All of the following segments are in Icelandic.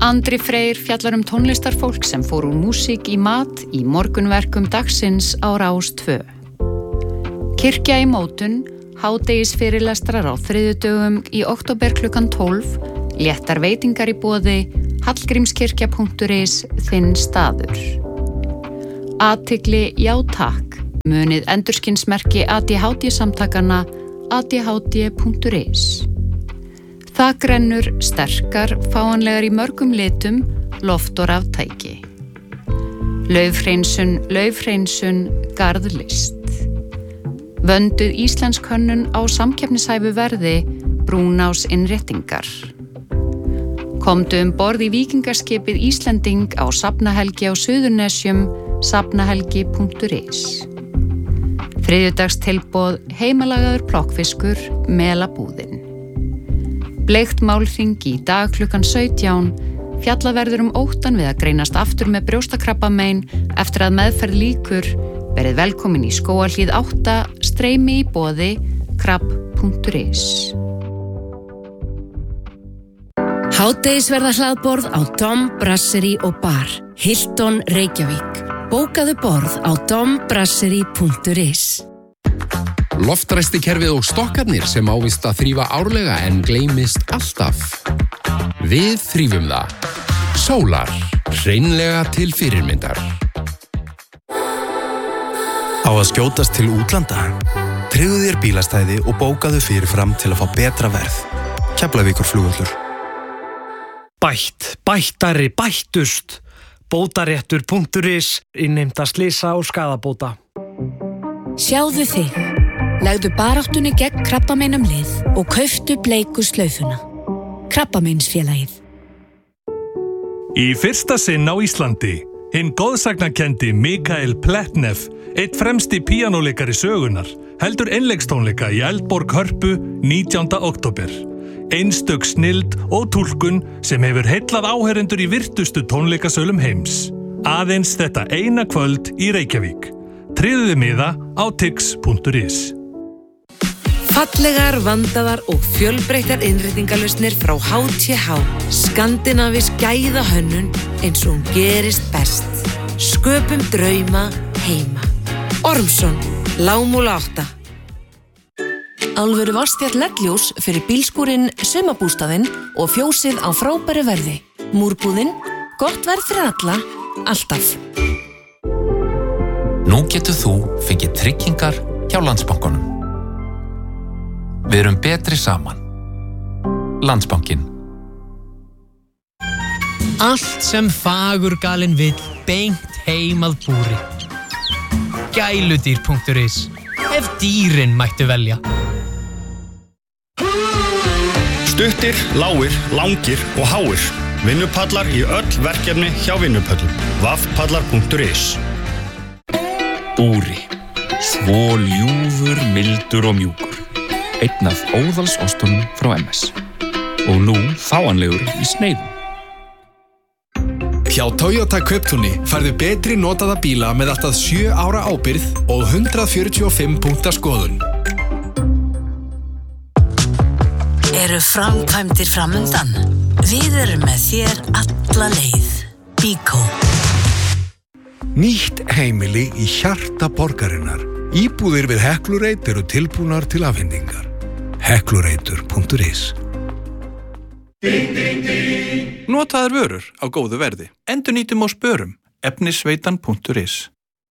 Andri Freyr fjallar tónlistarfólk sem fór úr músík í mat í morgunverkum dagsins á Rás 2. Kirkja í mótun, hádegisfyrirlestrar á þriðjudögum í október klukkan 12, léttar veitingar í boði, hallgrímskirkja.is, þinn staður. Athygli, já takk, munið endurskinsmerki ADHD-samtakanna adhd.is. Þakrennur, sterkar, fáanlegar í mörgum litum, loft og raftæki. Laufhreinsun, garðlist. Vönduð íslensk hönnun á samkeppnishæfu verði, Brúnás innréttingar. Komdu borð í víkingaskipið Íslending á safnahelgi á Suðurnesjum, safnahelgi.is. Þriðjudagstilboð, heimalagaður plokkfiskur, melabúðin. Bleikt málþing í dag klukkan 17, fjallað verður óttann við að greinast aftur með brjóstakrabbamein eftir að meðferð lýkur. Verið velkomin í Skógarhlíð 8, streymi í boði, krabb.is. Hádegisverða hlaðborð á Dom Brasserie og Bar, Hilton Reykjavík. Bókaðu borð á dombrasserie.is. Loftræstikerfið og stokkarnir sem ávist að þrífa árlega en gleymist alltaf. Við þrífum það. Sólar, hreinlega til fyrirmyndar. Á að skjótast til útlanda? Tryggðu þér bílastæði og bókaðu fyrirfram til að fá betra verð. Keflavíkurflugvöllur. Bættari, bættust. Bótaréttur.is, innheimta slysa og skaðabóta. Sjáðu þig. Legðu baráttunni gegn krabbameinum lið og kauftu bleiku slaufuna. Krabbameinsfélagið. Í fyrsta sinn á Íslandi, hinn góðsagnakenndi Mikael Pletnev, einn fremsti píanóleikari sögunar, heldur einleikstónleika í Eldborg Hörpu 19. október. Einstök snilld og túlkun sem hefur heillað áheyrendur í virtustu tónleikasölum heims. Aðeins þetta eina kvöld í Reykjavík. Tryggðu miða á tix.is. Fallegar, vandaðar og fjölbreyttar innréttingarlausnir frá HTH. Skandinavísk gæðahönnun eins og hún gerist best. Sköpum drauma heima. Ormsson, Lágmúla 8. Alvöru Vatnsfjall LED-ljós fyrir bílskúrinn, sumarbústaðinn og fjósið á frábæru verði. Múrbúðinn, gott verð fyrir alla, alltaf. Nú getur þú fengið tryggingar hjá Landsbankanum. Við erum betri saman. Landsbankinn. Allt sem fagurgalinn vill beint heim að búri. Gæludýr.is, ef dýrin mættu velja. Stuttir, lágir, langir og háir. Vinnupallar í öll verkefni hjá Vinnupöllum. vafpallar.is. Búri. Svo ljúfur, mildur og mjúkur. Einn af óðalsostunum frá MS. Og nú fáanlegur í sneiðum. Hjá Toyota Kauptúni færðu betri notaða bíla með allt að 7 ára ábyrgð og 145 punkta skoðun. Eru framkvæmdir framundan? Við erum með þér alla leið. Bíkó. Nýtt heimili í hjarta borgarinnar. Íbúðir við Heklureit eru tilbúnar til afhendingar. Heklureitur.is. Notaðar vörur á góðu verði. Endurnýtum og spörum. efnisveitan.is.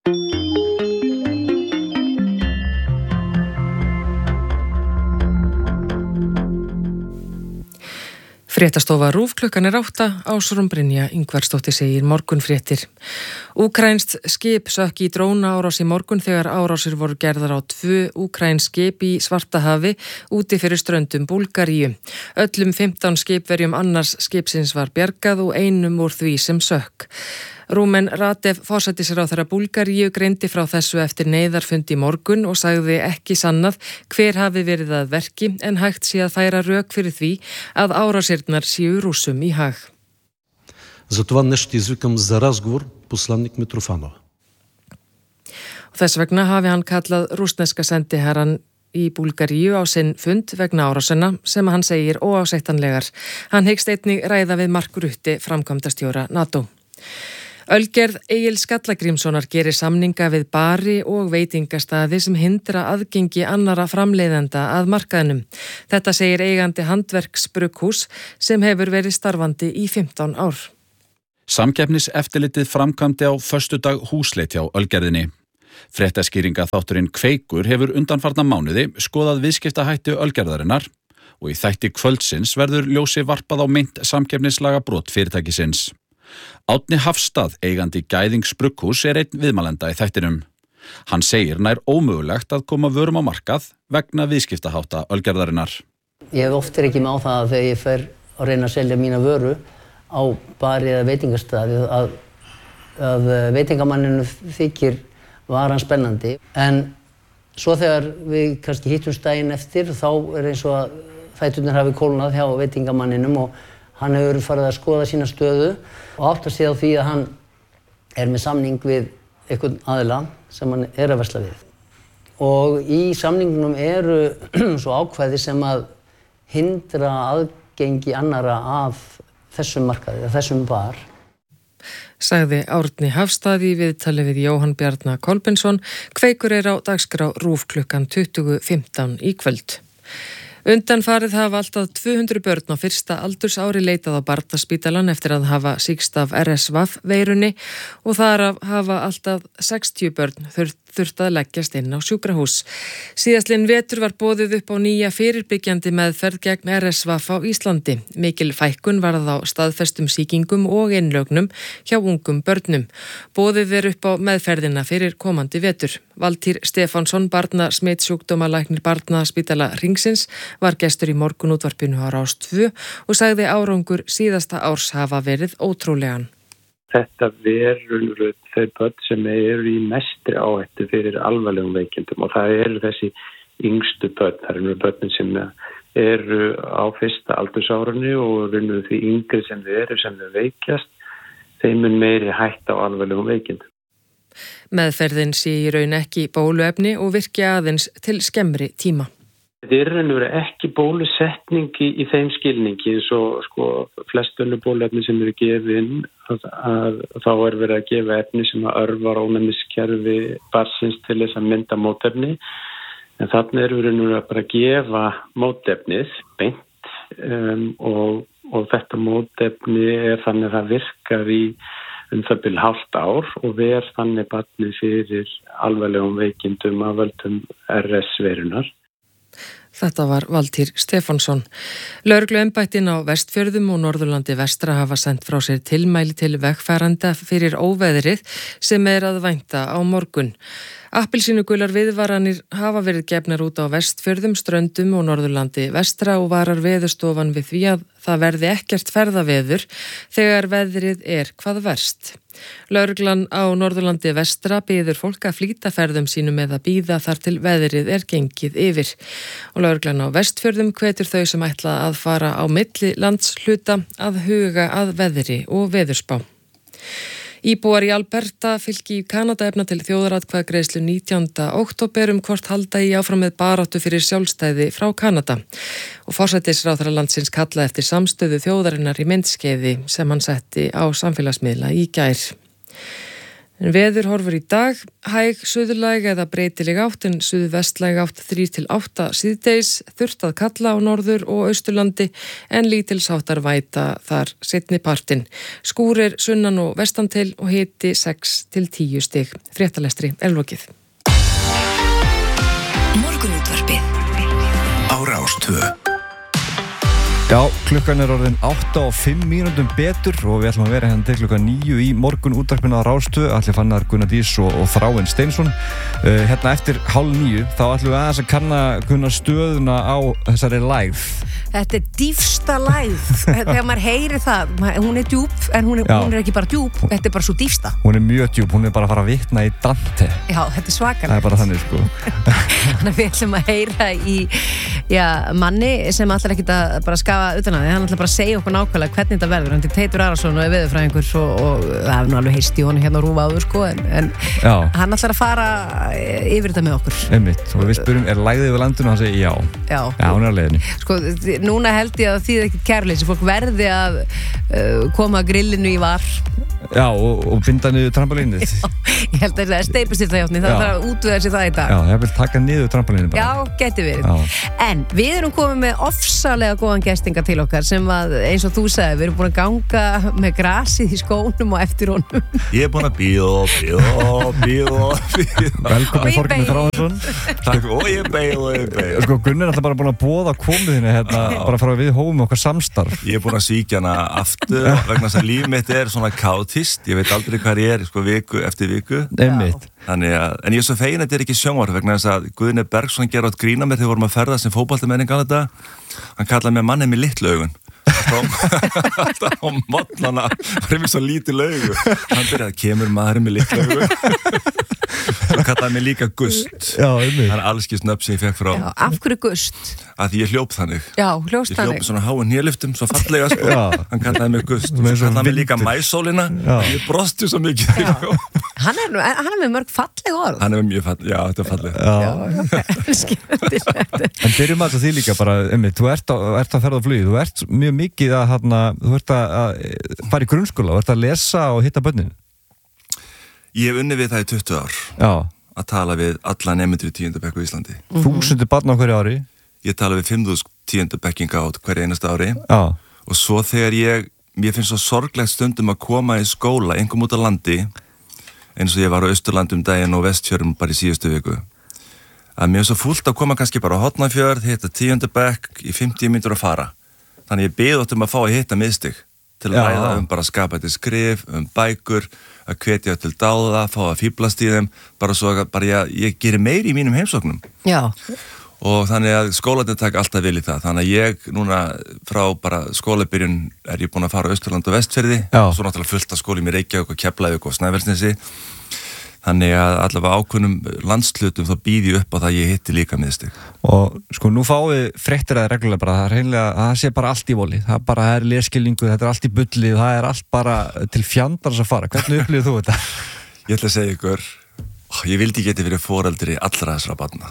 Fréttastofa RÚV klukkan 8, Ásrún Brynja Ingvarsdóttir segir morgunfréttir. Úkraínskt skip sökk í drónaárás í morgun þegar árásir voru gerðar á 2 úkraínsk skip í Svartahafi úti fyrir ströndum Búlgaríu. Öllum 15 skipverjum annars skipsins var bjargað og einum úr því sem sökk. Rúmen Radev, forsætisráðherra Búlgaríu, greindi frá þessu eftir neyðarfund í morgun og sagði ekki sannað hver hafi verið að verki en hægt sé að færa rök fyrir því að árásirnar séu Rússum í hag. Затова днес ще извикам за разговор посланник Митрофанова. Þess vegna hafi hann kallað rússneska sendiherrann í Búlgaríu á sinn fund vegna árásina sem hann segir óásættanlegar. Hann hyggst einnig ræða við Mark Rutte, framkvæmdastjóra NATO. Ölgerð Egils Skallagrímssonar gerir samninga við bari og veitingastaði sem hindra aðgengi annara framleiðenda að markaðinum. Þetta segir eigandi handverksbrugghús sem hefur verið starfandi í 15 ár. Samkeppniseftirlitið framkvæmdi á föstudag húsleit hjá Ölgerðinni. Fréttaskýringaþátturinn Kveikur hefur undanfarna mánuði skoðað viðskiptahætti Ölgerðarinnar og í þætti kvöldsins verður ljósi varpað á meint samkeppnislaga brot fyrirtækisins. Árni Hafstað, eigandi Gæðings brugghús, einn viðmælenda í þættinum. Hann segir nær ómögulegt að koma vörum á markað vegna viðskiptahátta Ölgerðarinnar. Ég hef oft ekki með á það að þegar ég fer að reyna að selja mína vöru á bari eða veitingastaði að veitingamanninu þykir varan spennandi. En svo þegar við kannski hittumst daginn eftir þá eins og að fæturnir hafi kólnað hjá veitingamanninum og hann hefur farið að skoða sína stöðu og áttast sig á því að hann með samning við einhvern aðila sem hann að versla við. Og í samningnum eru svo ákvæði sem að hindra aðgengi annara af þessum markaði, þessum bar. Sagði Árni Hafstað í viðtali við Jóhann Bjarna Kolbensson. Kveikur á dagskrá RÚV klukkan 20:15 í kvöld. Undanfarið hafa alltaf 200 börn á fyrsta aldursári leitað á Barnaspítalann eftir að hafa sýkst af RSV-veirunni og þar hafa alltaf 60 börn þurft að leggjast inn á sjúkrahús. Síðastliðinn vetur var boðið upp á nýja fyrirbyggjandi meðferð gegn RSV á Íslandi. Mikil fækkun varð á staðfestum sýkingum og innlögnum hjá ungum börnum. Boðið upp á meðferðina fyrir komandi vetur. Valtýr Stefánsson, barnasmitssjúkdómalæknir Barnaspítala Hringsins, var gestur í morgunútvarpinu á Rás 2 og sagði árangur síðasta árs hafa verið ótrúlegan. Þetta verður þau börn sem eru í mestri áhættu fyrir alvarlegum veikindum og það eru þessi yngstu börn. Það eru börnin sem eru á fyrsta aldursárunni og raunum því yngri sem þau veikjast, þeim er meiri hætta á alvarlegum veikindum. Meðferðin sé í raun ekki bóluefni og virki aðeins til skemmri tíma. Þetta er raunveru ekki bólusetningi í þeim skilningi eins og flest önnur bóluefni sem eru gefin að þá er verið að gefa efni sem að örvar ónæmiskerfi barnsins til þess að mynda mótefni en þarna er raunveru að bara gefa mótefnið beint og þetta mótefni er þannig að það virkar í það bil hálft ár og ver þannig barnið fyrir alvarlegum veikindum af völdum RS-veirunar. Þetta var Valtýr Stefánsson. Lögregluembættin á Vestfjörðum og Norðurlandi vestra hafa sent frá sér tilmæli til vegfarenda fyrir óveðrið sem að vænta á morgun. Appelsínugular viðvaranir hafa verið gefnar út á Vestfjörðum, Ströndum og Norðurlandi vestra og varar Veðurstofan við því að það verði ekkert ferðaveður þegar veðrið hvað verst. Lögreglan á Norðurlandi vestra biður fólk að flýta ferðum sínum eða bíða þar til veðrið gengið yfir. Og lögreglan á Vestfjörðum hvetur þau sem ætla að fara á milli landshluta að huga að veðri og veðurspá. Íbúar í Alberta fylki í Kanada efna til þjóðaratkvæðagreiðslu 19. október hvort halda í áfram með baráttu fyrir sjálfstæði frá Kanada. Og forsætisráðherra landsins kallaði eftir samstöðu þjóðarinnar í myndskeiði sem hann setti á samfélagsmiðla í gær. Veður horfur í dag, hæg suðlæg eða breytileg átt en suðvestlæg átt 3-8 síðdegis, þurrt að kalla á norður og austurlandi en lítilsháttar væta þar seinni partinn. Skúrir sunnan og vestan til og hiti 6-10 stig. Fréttalestri lokið. Morgunútvarpið á Rás 2. Já, klukkan orðin 8:05 mínútum betur og við ætlum að vera hérna til klukkan 9 í morgun útvarpinu á Rás 2. Allir Fannar, Gunnar Dís og Þráinn Steinsson. Hérna eftir 8:30 þá ætlum við aðeins að kanna stöðuna á þessari live. Þetta dýpsta lægð. Þegar maður heyri það, hún djúp, en hún ekki bara djúp, þetta bara svo dýpsta. Hún mjög djúp, hún bara að fara að vitna í Dante. Já, þetta svakalegt. Það bara þannig, sko. Þannig við ætlum að heyra í manni sem ætlar ekki að bara skafa utan að því, hann ætlar bara að segja okkur nákvæmlega hvernig þetta verður. Hann Teitur Arason og veðurfræðingur og það er nú alveg heyrst í honum hérna á RÚV áður, sko, en hann ætlar að fara yfir þetta með okkur. Einmitt, og við spyrum, lægðið yfir landinu og hann segir já. Já, hún á leiðinni. Sko, núna held ég að þýð ekki kærleysi, fólk verði að koma að grillinu í var. Já, og binda niður trampolínið. Ég held að það steipustýrðahjátni, það þarf að útvega sér það í dag. Já, ég vil taka niður trampolínið bara. Já, geti verið. En við erum komið með ofsalega góðan gestinga til okkar sem að, eins og þú sagði, við erum búin að ganga með grasið í skónum og eftir honum. Ég er búin að bíða. Velkomin Þorgrímur Þráinsson. Takk, og ég beið. Sko, Gunnar er alltaf bara búin að boða komuðinni hérna, bara frá við hófum okkar samstarf. Ég er búin að svíkja hana aftur vegna þess að líf mitt er svona kátíst. Ég veit aldrei hvað ég er, sko, viku eftir viku. Einmitt. Þannig að, en ég er svo fegin að þetta er ekki sjónvarp vegna þess að Guðni Bergsson gerði átt grína mér þegar við vorum að ferðast sem fótboltamenning á þetta. Hann kallaði mig mannið með litlu augun. Alltaf á mótnana var ég með svo lítið augu. Hann byrjaði að kemur maðurinn með litlu augu. Hann kallaði mig líka Gust. Já, einmitt. Það er alls ekki snöpp sem ég fekk frá. Já, af hverju Gust? Að því ég hljóp þannig. Já, hljópst þannig. Ég hljóp með svona háa néliftum, svo fallega, sko. Já. Hann kallaði mig Gust. Hann kallaði mig líka Mæsólina. Ég brosti svo mikið. Hann er með mörg falleg orð. Hann er með mjög falleg, já, þetta er falleg. En byrjum að því líka bara, einmitt, þú ert að ferða á flugi, þú ert mjög mikið að, þú ert að fara í grunnskóla, þú ert að lesa og hitta börnin. Ég hef unnið við það í 20 ár. Já. Að tala við alla nemendur í 10. bekk á Íslandi. 1000 barn á hverju ári? Ég tala við 5.000 10. bekkinga á hverju einasta ári. Já. Og svo þegar mér finnst svo sorglegt stundum að koma í skóla, einhverjum út á landi, eins og ég var á Austurlandi daginn og Vestfjörðum bara í síðustu viku. Að mér er svo fúlt að koma kannski bara á Hornafjörð, hitta 10. bekk í 50 mínútur að fara. Þannig ég beði ótt að fá að hitta miðstig til að ræða bara skapa þetta skrif, bækur, að hvetja til dáða, fá að fíblast í þeim, bara svo að ég gerir meiri í mínum heimsóknum. Já. Og þannig að skólarnir taka alltaf vel í það. Þannig að ég núna frá bara skólabyrjun er ég búin að fara á Austurland og Vestfirði. Svo náttúrulega fullt af skólum í Reykjavík og Keflavík og Snæfellsnesi. Þannig að allavega ákveðnum landslutum þá býði upp á það ég hitti líka miðstig. Og sko nú fáum við fréttir að reglulega bara, það er hreinlega, það sé bara allt í voli. Það er leskilningu, þetta er allt í bulli, það er allt bara til fjandars að fara. Hvernig upplifir þú þetta? Ég ætla að segja ykkur, ég vildi geti verið foreldri allra þessara barna.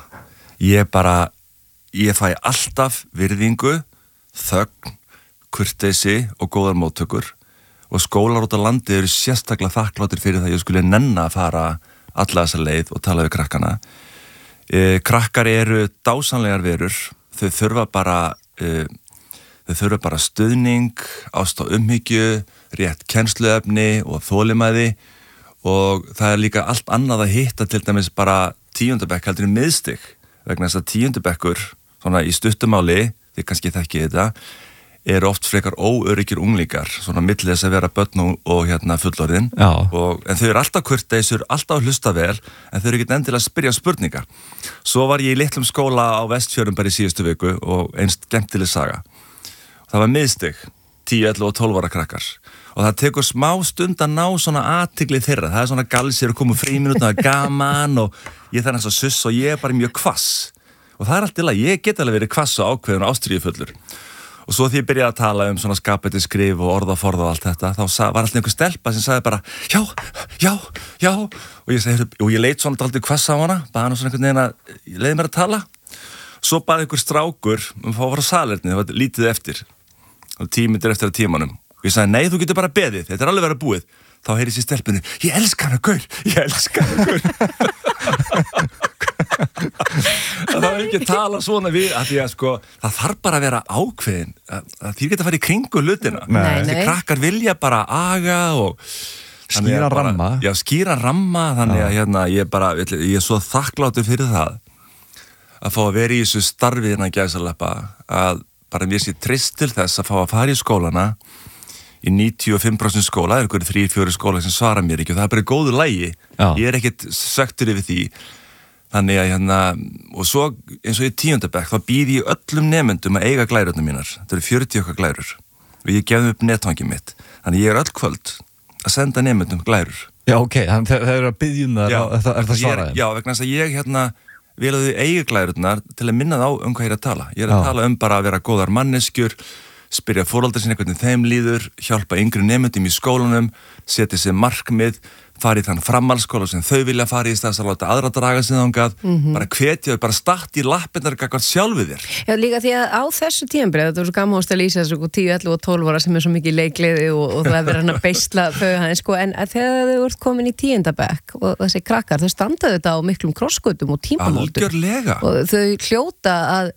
Ég fæ alltaf virðingu, þögn, kurteisi og góðar móttökur. Og skólar út á landi eru sérstaklega þakkláttir fyrir það ég skulle nenna að fara alla þessa leið og tala við krakkana. Krakkar eru dásamlegar verur, þau þurfa bara stuðning, ást og umhyggju, rétt kennsluefni og þolinmæði og það er líka allt annað að hitta til dæmis bara 10. bekk heldur í miðstig vegna þess að 10. bekkur, svona í stuttumáli, þið kannski þekkið þetta, eru oft frekar óöryggir unglingar, svona milli þess að vera börn og fullorðin. En þau eru alltaf kurteisir, alltaf að hlusta vel, en þau eru ekki endilega að spyrja spurningar. Svo var ég í litlum skóla á Vestfjörðum bara í síðustu viku og einst skemmtileg saga. Það var miðstig, 10, 11 og 12 ára krakkar. Og það tekur smá stund að ná svona athygli þeirra. Það er svona galsir að koma fríminútna að gaman og ég þarf næst að suss og ég er bara mjög kvass. Og það er allt til að ég get alveg verið kvass og ákveðin og ástríðufullur. Og svo því ég byrjaði að tala svona skapandi skrif og orðaforða og allt þetta, þá var alltaf einhver stelpa sem sagði bara já, og ég leit svona aldrei hvassa á hana, bara hann svona einhvern veginn að leiði mér að tala. Svo bara einhver strákur að fá að fara á salerni, það var lítið eftir, og 10 mínútur eftir að tímanum. Og ég sagði, nei, þú getur bara beðið, þetta er alveg verið að búið. Þá heyrðist í stelpunni, ég elska hana, gaur. Það var ekki að tala svona við að því að sko, það þarf bara að vera ákveðin að því geta að fara í kringu hlutina. Því krakkar vilja bara aga og skýra ramma. Já, skýra ramma, þannig að ég er svo þakkláttur fyrir það að fá að vera í þessu starfi innan gæsaleppa að bara mér sé trist til þess að fá að fara í skólana í 95% skóla, það eru 3-4 skóla sem svara mér ekki og það er bara góðu lagi. Ég er ekkert söktur yfir því. Þannig að og svo eins og í 10. bekk, þá býð ég öllum nemendum að eiga glærurnar mínar. Það eru 40 okkar glærur og ég gef þeim upp netfangið mitt. Þannig ég öll kvöld að senda nemendum glærur. Já, ok, þannig það eru að biðja það svaraði. Já, vegna þess að ég vil að þau eiga glærurnar til að minna þá hvað ég að tala. Ég að tala bara að vera góðar manneskjur, spyrja foreldra sinni hvernig þeim líður, hjálpa yngri nemendum í skólanum, setja sér markmið, fara í þann framhaldsskóla sem þau vilja fara í þess að láta aðra draga sig þangað, bara hvetja þau, bara start í lappirnar gagnvart sjálfu þér. Já, líka því að á þessu tímabreið, þetta var svo gaman að lýsa þessu 10, 11 og 12 ára sem er svo mikið leikgleði og það er verið að beisla þau hans, en þegar þau ert komin í 10. bekk og þessi krakkar, þau standaðu þetta á miklum krossgötum og tímamótum. Algjörlega. Og þau hljóta að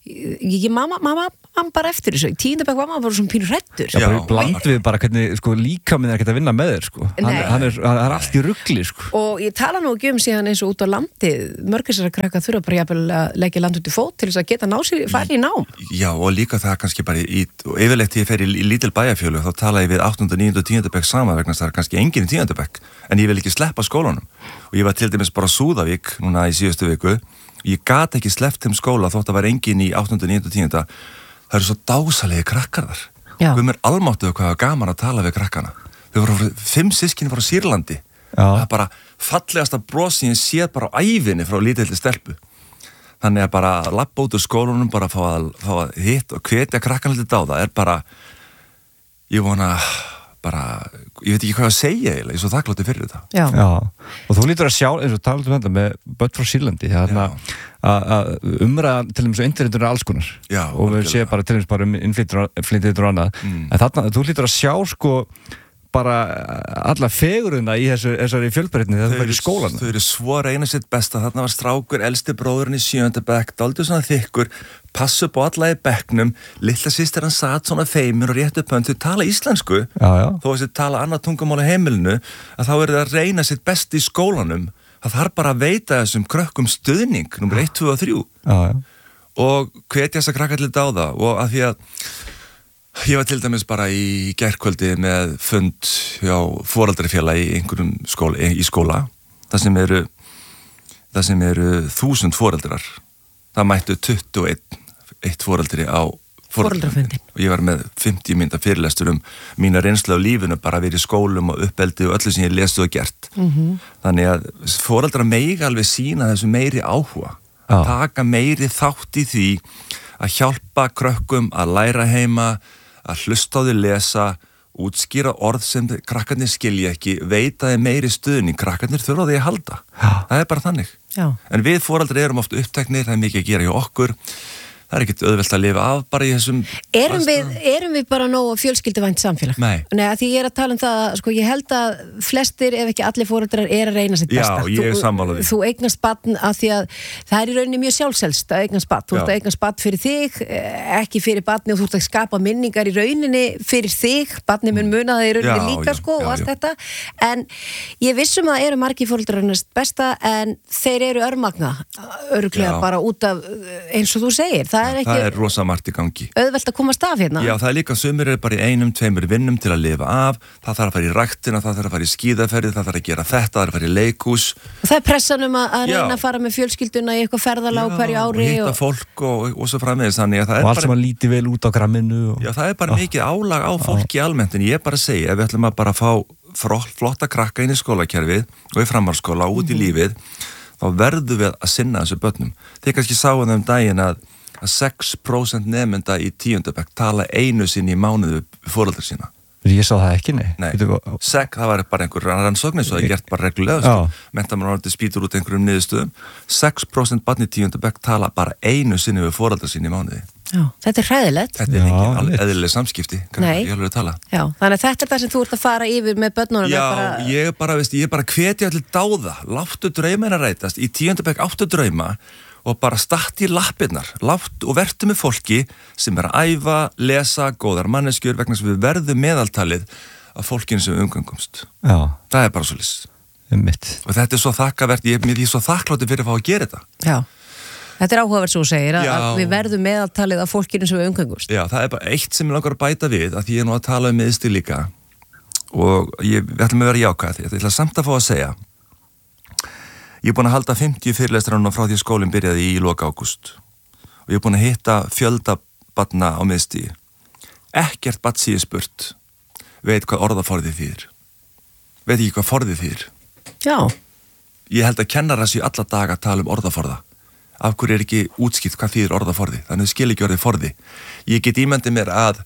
mamma bara eftir þessu, í 10. bekk var maður bara svona pínur hrættur. Já, bara bland við bara hvernig líkaminn er ekkert að vinna með þér, hann er allt í rugli, Og ég tala nú ekki síðan eins og út á landi, mörg þessara krakka þurfa bara jafnvel að leggja land út í fót til þess að geta farið í nám. Já, og líka það kannski bara og yfirleitt ég fer í lítil bæjarfjölu, þá tala ég við 8., 9. og 10. bekk sama vegna það er kannski enginn í 10. bekk, en ég vil ekki sleppa skólanum. Og ég var til dæmis bara á Súðavík núna í síðustu viku, ég gat ekki sleppt þeim skóla þótt að var enginn í 8., 9. og 10. Það eru svo dásalegi krakkar þar. Við mér almáttuðu hvað var gaman að tala við krakkana. Þau voru 5 systkini frá Sýrlandi. Það er bara fallegasta bros sem ég séð bara á ævinni frá lítilli stelpu. Þannig að bara labba út úr skólanum, bara fá að hitt og hvetja krakkan litið á það er bara, ég vona bara, ég veit ekki hvað að segja eiginlega, ég er svo þakklátti fyrir þetta. Já, og þú lítur að sjá, eins og talaðu þetta með börn frá Sýrlandi, að umræða til þess að internetinu er alls konar. Já, og við séum bara til þess bara innflytjendur og annað, en þarna, þú lítur að sjá bara alla fegurina í þessari fjölbreytni þegar þú verður í skólan. Þau eru svo að reyna sitt besta. Þarna var strákur, elsti bróðurinn í 7. bekk, dálítið svona þykkur, passa upp á alla í bekknum, litla systir hann satt svona feimur og rétt upp hönd, þau tala íslensku, þó að þau tala annað tungumál á heimilinu, að þá eru þau að reyna sitt besta í skólanum. Það þarf bara að veita þessum krökkum stuðning, nummer 1, 2 og 3. Og hvetja þess að krakka lítið á það, og að því að ég var til dæmis bara í gærkvöldi með fund hjá foreldrafélagi í einhverjum skóla, það sem eru 1000 foreldrar. Það mættu 21 foreldri á foreldrafundin. Og ég var með 50 mínúta fyrirlestur mína reynslu á lífinu, bara verið í skólum og uppeldi og öllu sem ég lestu og gert. Þannig að foreldrar mega alveg sína þessu meiri áhuga, taka meiri þátt í því að hjálpa krökkum að læra heima, að hlusta á því lesa, útskýra orð sem krakkarnir skilja ekki, veita þeim meiri stuðning, krakkarnir þurfa því að halda. Það er bara þannig. En við foreldrar erum oft uppteknir, það er mikið að gera hjá okkur. Það er ekkert auðvelt að lifa af bara í þessum... Erum við bara nógu fjölskylduvænt samfélag? Nei. Nei, að því ég er að tala um það, sko, ég held að flestir, ef ekki allir foreldrar, er að reyna sitt besta. Já, ég er sammála því. Þú eignast barn af því að það er í rauninni mjög sjálfselst að eignast barn. Þú ert að eignast barn fyrir þig, ekki fyrir barni, og þú ert að skapa minningar í rauninni fyrir þig. Barni mun muna það í rauninni líka, sko, og allt þetta. En ég vissum að það eru margir foreldrar að eignast besta, en þeir eru örmagna, örugglega bara út af, eins og þú segir. Það er rosa margt í gangi. Auðvelt að komast af hérna. Já, það er líka sumir er bara í 1, 2 vinnum til að lifa af, það þarf að fara í ræktina, það þarf að fara í skíðaferði, það þarf að gera þetta, það þarf að fara í leikhús. Og það er pressan að reyna að fara með fjölskylduna í eitthvað ferðalag hverju ári. Og hitta fólk og svo framvegis, þannig að það er bara... Og allt sem að líti vel út á gramminu. Já, það er bara mikið álag á fólki almennt, en ég bara segi, ef við ætlum að bara fá flotta krakka inn í skólakerfið og í framhaldsskóla út í lífið, þá verðum við að sinna þessu börnum. Þið kannski sáu þeim daginn að 6% nemenda í 10. bekk tala einu sinni í mánuðu foreldrar sína. Ég sá það ekki, nei. Það var bara einhver rannsóknir, svo það er gert bara reglulega, menntamann spýtur út einhverjum niðurstöðum. 6% barn í 10. bekk tala bara einu sinni við foreldrar sína í mánuði. Já, þetta er hræðilegt. Þetta er ekki eðlileg samskipti, ég alveg að tala. Já, þannig að þetta er það sem þú ert að fara yfir með börnunum. Já, ég er bara hvetja allir dáða, láttu draumina rætast, í 10. bekk áttu drauma, og bara statti í lappirnar, látt og vertu með fólki sem er að æfa, lesa, góðar manneskjur, vegna sem við verðum meðaltalið af fólkinu sem við umgöngumst. Já. Það er bara svolítið. Og þetta er svo þakkavert, ég er svo þakklátti fyrir að fá að gera þetta. Já, þetta er áhugavert svo segir, að við verðum meðaltalið af fólkinu sem við umgöngumst. Já, það er bara eitt sem ég langar að bæta við, að því ég er nú að tala um miðstig líka, og við ætlum að vera jákvæð, ég ætla samt að fá að segja, Ég er búin að halda 50 fyrirlestrar núna frá því að skólinn byrjaði í lok ágúst og ég er búin að hitta fjölda barna á miðstigi. Ekkert barn síði spurt veit hvað orðaforði þýðir. Veit ekki hvað forði þýðir. Já. Ég held að kennarar séu alla daga að tala um orðaforða. Af hverju er ekki útskipt hvað þýðir orðaforði? Þannig skil ekki orðið forði. Ég get ímyndið mér að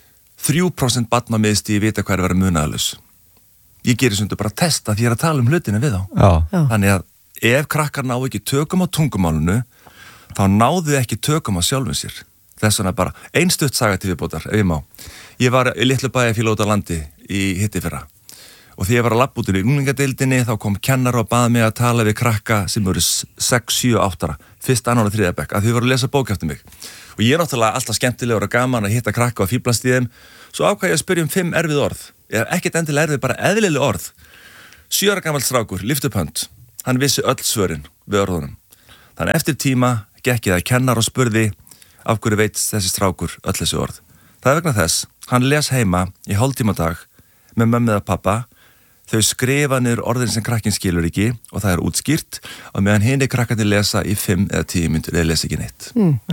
3% barna á miðstigi vita hvað er að vera munaðalaus. Ég gerir svona bara testa því ég er að tala um hlutina við þá. Já. Þannig að ef krakkar ná ekki tökum á tungumálunu, þá náðu ekki tökum á sjálfum sér. Þess vegna bara ein stutt saga til viðbótar, ef ég má. Ég var í litlu bæjarfélag út á landi í hittifyrra og því ég var að labba út í unglingadeildinni þá kom kennar og baði mig að tala við krakka sem voru 6, 7, 8 ára, 1., 2. og 3. bekk, að þau voru að lesa bók eftir mig. Og ég er náttúrulega alltaf skemmtilegur og gaman að hitta krakka og fíblast í þeim, svo ákvað ég að spyrja 5 erfið orð. Ekkert endilega erfið, bara eðlileg orð. 7 ára gamall strákur, lyfti upp hönd. Hann vissi öll svörin við orðunum. Þannig eftir tíma gekk ég að kennar og spurði af hverju veit þessi strákur öll þessi orð. Það er vegna þess, hann les heima í hálftíma á dag með mömmu eða pappa. Þau skrifa niður orðin sem krakkin skilur ekki og það er útskýrt og meðan hinni krakkandi lesa í 5 eða 10 mínútur eða lesa ekki neitt.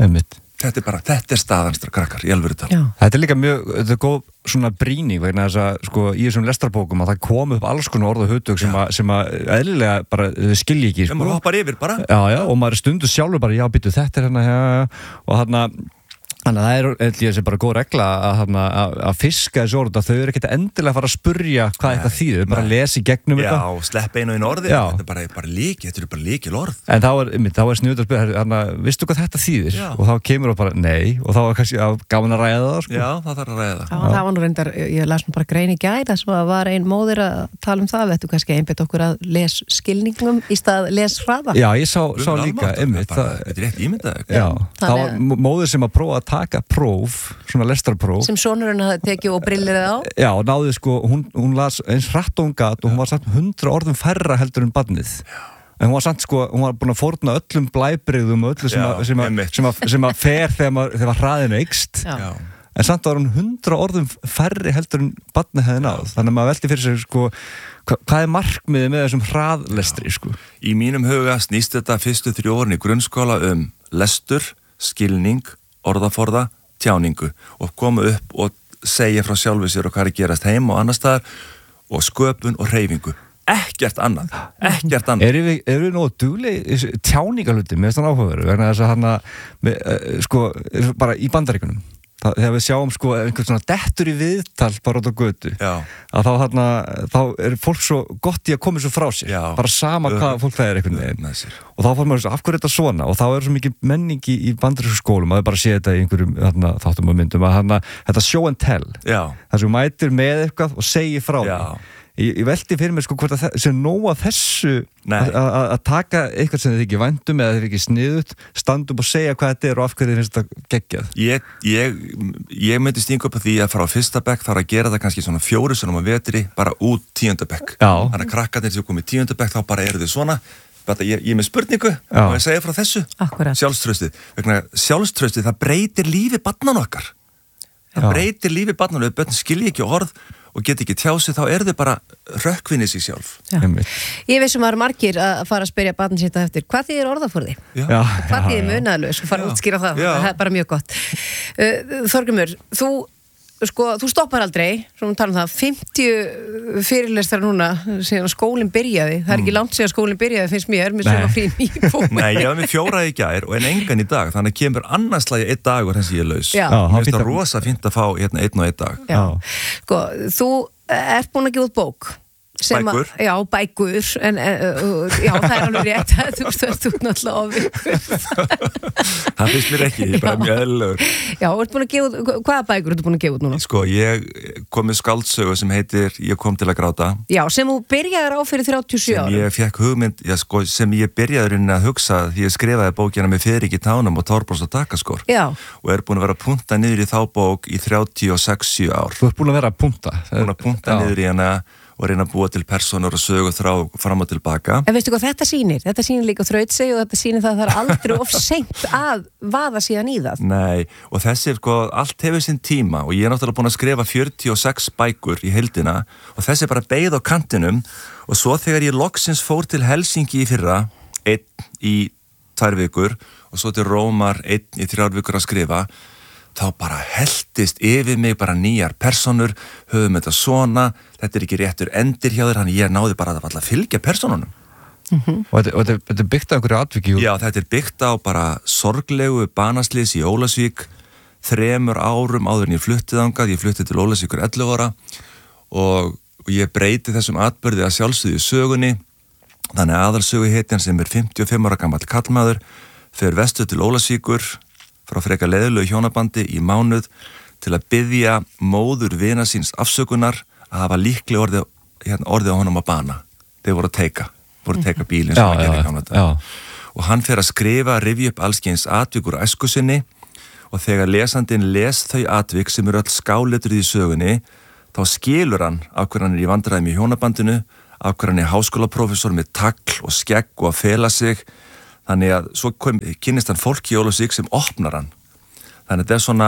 Þetta er staðanstra krakkar í alvöru tala. Þetta er líka þetta er góð svona brýning vegna þess að sko í þessum lestrarbókum að það kom upp alls konar orð og hugtök sem að eðlilega bara skilji ekki. Maður hoppar yfir bara. Já, og maður stundur sjálfur bara, já, býtu, þetta er hérna, og þarna þannig að það er ég sé bara góð regla að fiska þessu orð, að þau eru ekkert endilega að fara að spurja hvað eitthvað þýðir, bara að lesa í gegnum þetta. Já, slepp einu inn orðið, þetta er bara líkil orð. En þá er sniðugt að spyrja, vistu hvað þetta þýðir? Já. Og þá kemur það bara, nei, og þá er kannski gaman að ræða það, sko. Já, það þarf að ræða það. Já, það var nú reyndar, ég las nú bara grein í gær, þess að var ein móðir að tala um það, vettu kannski einbeitt okkur að les skilningum í stað les hraða. Já, ég sá líka, þetta er rétt ímyndað. Já, það var móðir sem að prófa að taka próf, svona lestrarpróf sem sonurinn hafði tekið og brillirði á. Já, náði sko, hún las eins hratt og hún gat og hún var samt 100 orðum færra heldur en barnið. En hún var samt sko, hún var búin að fórna öllum blæbrigðum og öllu sem að fer þegar hraðinu eykst. En samt var hún 100 orðum færri heldur en barnið hefði náð. Þannig að maður velti fyrir sig sko, hvað er markmiðið með þessum hraðlestri sko? Í mínum huga snýst þetta fyrstu 3 árin í grunnskóla lestur, skilning, orðaforða, tjáningu og koma upp og segja frá sjálfu sér og hvað er að gerast heim og annar staðar og sköpun og hreyfingu. Ekkert annað. Erum við nógu dugleg tjáningaluti með þann áhugaveru vegna þess að sko, bara í Bandaríkunum þegar við sjáum sko einhvern svona dettur í viðtal bara út á götu að þá er fólk svo gott í að koma svo frá sér, bara sama hvað fólk það er einhvern veginn og þá fór maður af hverju þetta svona og þá er svo mikið menningi í bandarísku skólum að við bara sé þetta í einhverjum þáttum og myndum að þetta show and tell þar sem mætir með eitthvað og segir frá því. Ég veldi fyrir mér sko hvort að sem nóg að þessu að taka eitthvað sem þið ekki væntum eða þið ekki sniðut, standa upp og segja hvað þetta er og af hverju þið finnst þetta geggjað. Ég myndi stinga upp á því að frá 1. bekk þarf að gera það kannski svona 4 sinnum á vetri bara út 10. bekk. Þannig að krakkarnir sem komið 10. bekk þá bara eru þið svona. Ég er með spurningu og ég segja frá þessu. Sjálfstraustið. Sjálfstraustið það breytir lífi barnanna okkar. Það breytir lífi barnanna ef börn skilji ekki orð og get ekki tjási, þá þau bara rökkvinni sig sjálf. Ég veist að margir að fara að spyrja barnið sitt eftir, hvað þýðir orðaforði? Hvað þýðir munaðlaus? Og fara að útskýra það er bara mjög gott. Þorgrímur, þú stoppar aldrei, svona tala um það, 50 fyrirlestrar núna síðan skólinn byrjaði, það er ekki langt síðan skólinn byrjaði finnst mér, með svona frí nýbúi. Nei, ég var með 4 í gær og engan í dag, þannig að kemur annarslagi 1 dagur þess að ég er laus. Mér finnst það rosa fínt að fá 1 og 1 dag. Sko, þú ert búin að gefa út bók. Bækur? Já, bækur, en já, það er alveg rétt að þú náttúrulega ofinkur. Það finnst mér ekki, ég er bara mjög eðlilegur. Já, hvaða bækur ertu búin að gefa út núna? Sko, ég kom með skáldsögu sem heitir Ég kom til að gráta. Já, sem þú byrjaðir á fyrir 37 árum. Sem ég fekk hugmynd, sem ég byrjaður inn að hugsa því ég skrifaði bókina með Friðrik í Tánum og Þorbrós og Takaskor. Já. Og er búin að vera að punta niður í þá bók í 36-7 ár. Þú ert búin að vera að punta? Búin að punta niður í hana og reyna að búa til persónur og sögu þrá fram og tilbaka. En veistu hvað þetta sýnir? Þetta sýnir líka þrautsig og þetta sýnir það er aldrei of seint að vaða síðan í það. Nei, og þessi allt hefur sinn tíma og ég náttúrulega búin að skrifa 46 bækur í heildina og þessi bara beið á kantinum og svo þegar ég loksins fór til Helsinki í fyrra, 1 í 2 vikur og svo til Rómar 1 í 3 vikur að skrifa, þá bara heltist yfir mig bara nýjar personur, höfum þetta svona, þetta ekki réttur endir hjá þér, hann ég náði bara að fylgja personunum. Og þetta er byggt á einhverju atviki? Já, þetta er byggt á bara sorglegu banaslys í Ólafsvík 3 árum áður en ég fluttið þangað, ég fluttið til Ólafsvíkur 11 ára og ég breyti þessum atburði að sjálfsögðu í sögunni, þannig aðalsöguhetjan sem er 55 ára gamall kallmaður, fer vestur til Ólafsvíkur frá frekar leiðilegu hjónabandi í mánuð til að biðja móður vina síns afsökunar að hafa líklega orðið á honum að bana. Þeir voru að teika bílinn sem að gera í gamla dag. Og hann fer að skrifa, rifja upp allskyns atvik úr æsku sinni og þegar lesandinn les þau atvik sem eru öll skáletrið í sögunni, þá skilur hann af hverju hann er í vandræðum í hjónabandinu, af hverju hann er háskólaprófessor með tagl og skegg og að fela sig. Þannig að svo kynnist hann fólk í Ólafsvík sem opnar hann. Þannig að þetta er svona,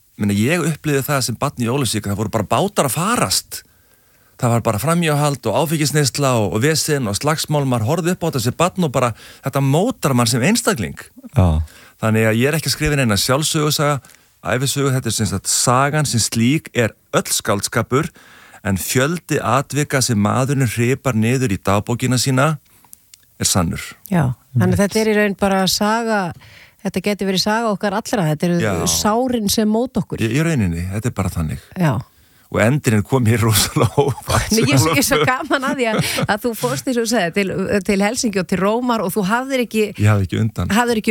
ég upplifði það sem barn í Ólafsvík, það voru bara bátar að farast. Það var bara framhjáhald og áfengisneysla og vesen og slagsmál, maður horfði upp á þessi barn og bara þetta mótar mann sem einstakling. Já. Þannig að ég er ekki að skrifa neina sjálfsögusaga, ævisögu, þetta er sem sagt sagan sem slík er öll skáldskapur en fjöldi atvika sem maðurinn hripar niður í dagbókina sína er sannur. Já, þannig þetta er í raun bara saga, þetta geti verið saga okkar allra, þetta eru sárin sem mót okkur. Í rauninni, þetta er bara þannig. Já. Og endurinn kom hér rosalega óvart. Ég er svo gaman að því að þú fórst eins og segði til Helsinki og til Rómar og þú hafðir ekki undan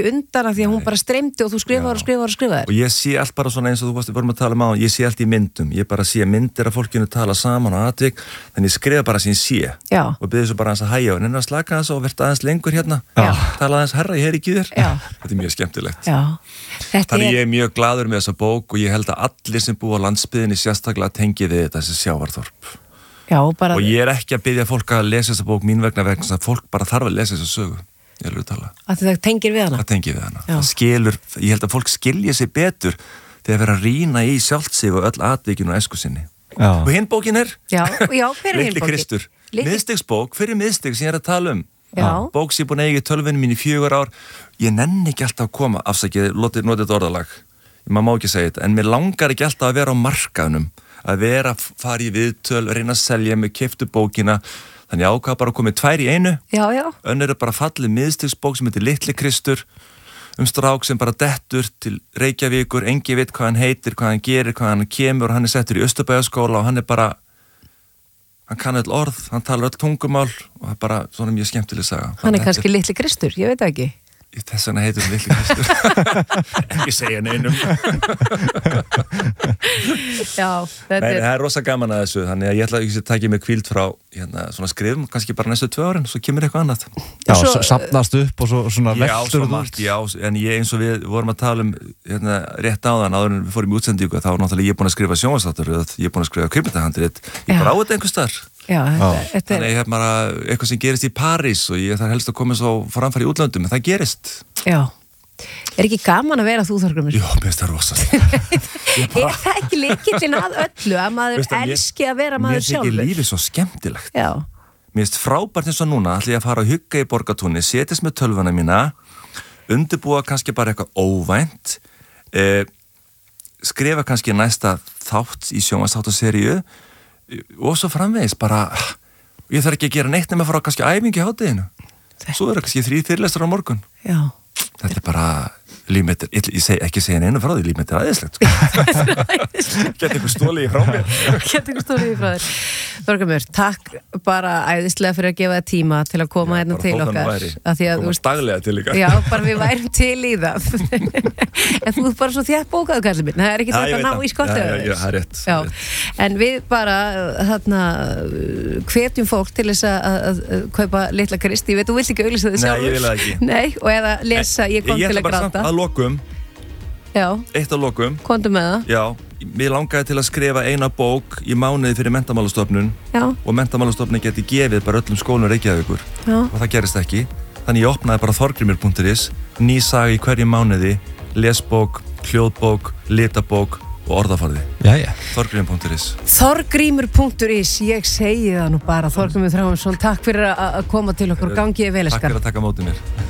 að því að hún bara streymdi og þú skrifaði. Og ég sé allt bara svona eins og þú vorum að tala um á, ég sé allt í myndum, ég bara sé myndir af fólkinu tala saman og atvik, þannig ég skrifa bara sem ég sé. Já. Og byrði svo bara aðeins að hægja og nenni að slaka aðeins og verða aðeins lengur hérna. Já. Tala aðeins herra, ég heyri ekki þér. Já. Þetta er mjög skemmtilegt. Já. Þannig ég er mjög glaður með þessa bók og ég held að allir sem búa á landsbyggðinni sérstaklega tengi við þessi sjávarþorp. Já, bara... Og ég er ekki að biðja fólk að lesa þessa bók mín vegna að fólk bara þarf að lesa þessa sögu. Ég alveg tala. Að það tengir við hana? Það tengir við hana. Það skilur, ég held að fólk skilja sig betur þegar vera að rýna í sjálft sig og öll atvikinu og æsku sinni. Já. Og hinn bókin er? Já, hver er hinn bókin? Litli Kristur. Miðstigsbók, fyrir miðstig sem ég er að tala um. Já. Bók sem ég búin að eiga í tölvunni mín í 4 ár. Ég nenni ekki alltaf að koma, afsakið, notið þetta orðalag. Maður má ekki segja þetta, en mér langar ekki alltaf að vera á markaðnum, að vera að fara í viðtöl, reyna að selja mig, keyptu bókina, þannig ákvað bara að koma 2 í einu. Já, já. Önnur er bara fallið miðstigsbók sem heitir Litli Kristur, strák sem bara dettur til Reykjavíkur, engi veit hvað hann heitir, hvað hann gerir, hvað hann kemur, og hann er settur í Austurbæjarskóla og hann er bara, hann kann öll orð, hann talar öll tungumál og það er bara svona mjög skemmtileg saga. Hann er kannski Litli Kristur, ég veit það ekki. Þess vegna heitur hann Litli Kristur. Ekki segja neinum. Já, þetta Nei, það er rosa gaman að þessu, þannig að ég ætla að taka mig hvíld frá svona skrifum, kannski bara næstu 2 árin, svo kemur eitthvað annað. Já, safnast upp og svona veltur. Já, svo margt, já, en ég eins og við vorum að tala um rétt áðan, áður en við fórum í útsendingu, þá var náttúrulega ég búin að skrifa sjónvarpsþáttur, ég er búin að skrifa kvikmyndahandrit, ég bara á þetta einhvers staðar. Já, þetta Þannig ég hef bara eitthvað sem gerist í París og ég þarf helst að koma svo framfæri í útlöndum, en það gerist. Já. Er ekki gaman að vera þú, Þorgrímur? Já, mér finnst það rosalega. Er það ekki lykillinn að öllu að maður elski að vera maður sjálfur? Mér þykir lífið svo skemmtilegt. Já. Mér finnst frábært eins og núna, ætla ég að fara að hugga í Borgartúni, setjast með tölvuna mína, undirbúa kannski bara eitthvað óvænt, skrifa kannski næsta þátt í sjónvarpsþáttaseríu og svo framvegis bara, ég þarf ekki að gera neitt nema að fara kannski æfingi í hádeginu. Svo er það kannski 3 fyrirlestrar á morgun. Já. Þetta er bara lífmitt, ég segi ekki segja neina frá því, lífmitt er aðeinslegt. Gett einhver stólið frá mér. Gett einhver stólið frá þér. Þorgrímur, takk bara æðislega fyrir að gefa það tíma til að koma hérna til okkar. Koma daglega til líka. Já, bara við værum til í það. En þú er bara svo þétt bókað, kallið minn. Það er ekki þetta að ná í skortu. Já, það er rétt. En við bara hvetjum fólk til þess að kaupa Litla Kristi. Ég veit, þú vilt ekki auglýsa þig sjálfur. Nei, ég vil það ekki. Nei, og eða lesa Ég kom til að gráta. Að lokum. Já. Eitt að lokum. Komdu með það. Já, Mér langaði til að skrifa eina bók í mánuði fyrir Menntamálastofnun og Menntamálastofnun geti gefið bara öllum skólum Reykjavíkur og það gerist ekki. Þannig ég opnaði bara Þorgrímur.is, ný saga í hverjum mánuði, lesbók, hljóðbók, litabók og orðaforði. Þorgrímur.is. Þorgrímur.is, ég segi það nú bara. Þorgrímur Þráinsson, takk fyrir að koma til okkur og gangi vel. Takk fyrir að taka mótið mér.